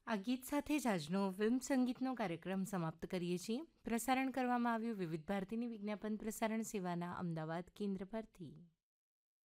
આ ગીત સાથે જ આજનો ફિલ્મ સંગીતનો કાર્યક્રમ સમાપ્ત કરીએ છીએ. પ્રસારણ કરવામાં આવ્યું વિવિધ ભારતીની વિજ્ઞાપન પ્રસારણ સેવાના અમદાવાદ કેન્દ્ર પરથી.